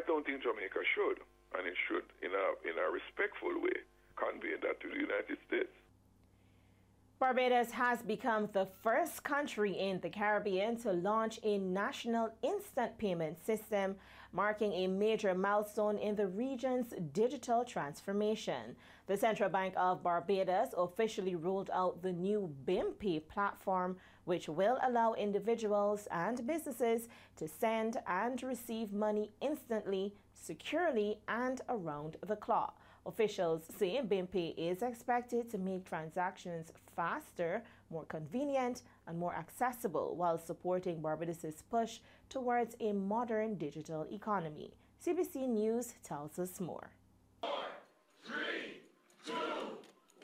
don't think Jamaica should, and it should, in a respectful way, convey that to the United States. Barbados has become the first country in the Caribbean to launch a national instant payment system, marking a major milestone in the region's digital transformation. The Central Bank of Barbados officially rolled out the new BIMPay platform, which will allow individuals and businesses to send and receive money instantly, securely, and around the clock. Officials say BIMPay is expected to make transactions faster, more convenient, and more accessible while supporting Barbados' push towards a modern digital economy. CBC News tells us more. 4, 3, 2, 1.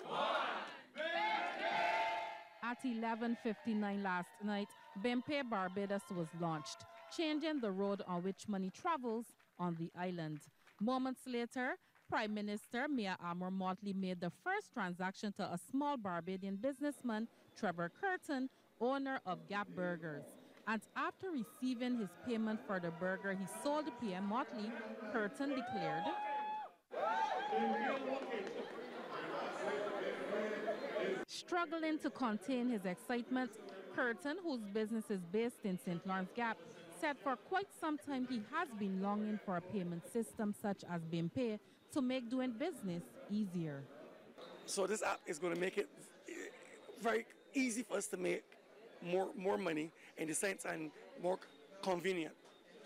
At 11:59 last night, BIMPay Barbados was launched, changing the road on which money travels on the island. Moments later, Prime Minister Mia Amor-Motley made the first transaction to a small Barbadian businessman, Trevor Curtin, owner of Gap Burgers. And after receiving his payment for the burger he sold to PM Motley, Curtin declared, struggling to contain his excitement, Curtin, whose business is based in St. Lawrence Gap, said for quite some time he has been longing for a payment system such as BIMPay to make doing business easier. So this app is going to make it very easy for us to make more money, and at the same time more convenient.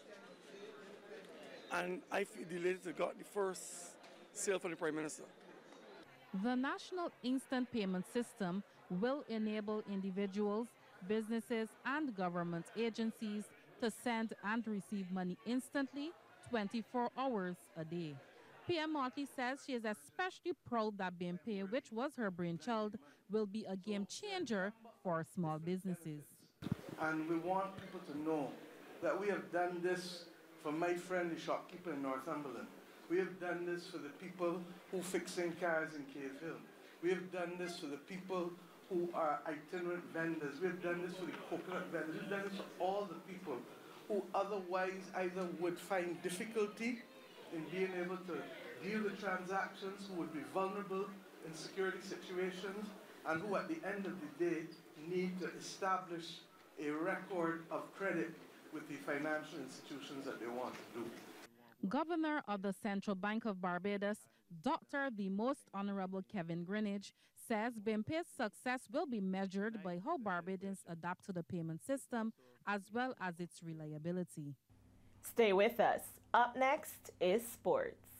And I feel delighted to got the first sale for the Prime Minister. The National Instant Payment System will enable individuals, businesses, and government agencies to send and receive money instantly, 24 hours a day. PM Motley says she is especially proud that BIMPay, which was her brainchild, will be a game changer for small businesses. And we want people to know that we have done this for my friend, the shopkeeper in Northumberland. We have done this for the people who fixing cars in Cave Hill. We have done this for the people who are itinerant vendors. We have done this for the coconut vendors. We've done this for all the people who otherwise either would find difficulty in being able to deal with transactions, who would be vulnerable in security situations, and who at the end of the day need to establish a record of credit with the financial institutions that they want to do. Governor of the Central Bank of Barbados, Dr. the Most Honorable Kevin Greenidge, says BIMPay's success will be measured by how Barbadians adapt to the payment system as well as its reliability. Stay with us. Up next is sports.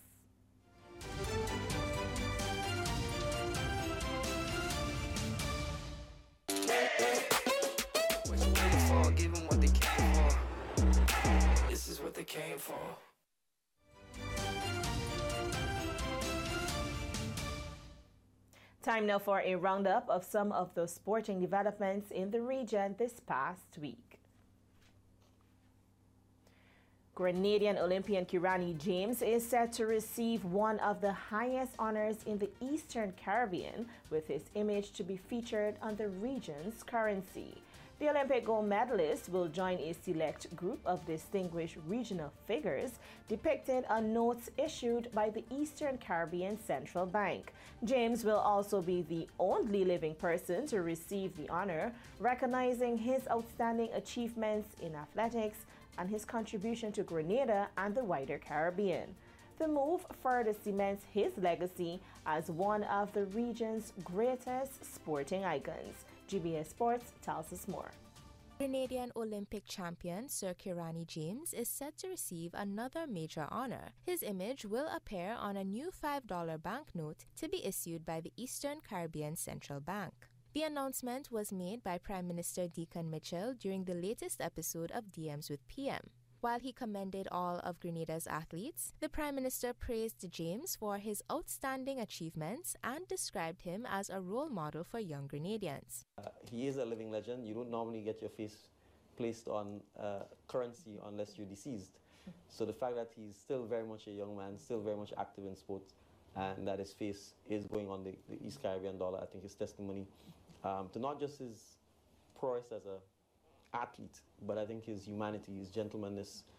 What you waiting for? Give them what they came for. This is what they came for. Time now for a roundup of some of the sporting developments in the region this past week. Grenadian Olympian Kirani James is set to receive one of the highest honors in the Eastern Caribbean, with his image to be featured on the region's currency. The Olympic gold medalist will join a select group of distinguished regional figures depicted on notes issued by the Eastern Caribbean Central Bank. James will also be the only living person to receive the honor, recognizing his outstanding achievements in athletics and his contribution to Grenada and the wider Caribbean. The move further cements his legacy as one of the region's greatest sporting icons. GBS Sports tells us more. Grenadian Olympic champion Sir Kirani James is set to receive another major honor. His image will appear on a new $5 banknote to be issued by the Eastern Caribbean Central Bank. The announcement was made by Prime Minister Deacon Mitchell during the latest episode of DMs with PM. While he commended all of Grenada's athletes, the Prime Minister praised James for his outstanding achievements and described him as a role model for young Grenadians. He is a living legend. You don't normally get your face placed on currency unless you're deceased. So the fact that he's still very much a young man, still very much active in sports, and that his face is going on the East Caribbean dollar, I think is testimony to not just his prowess as a athlete, but I think his humanity, his gentlemanness,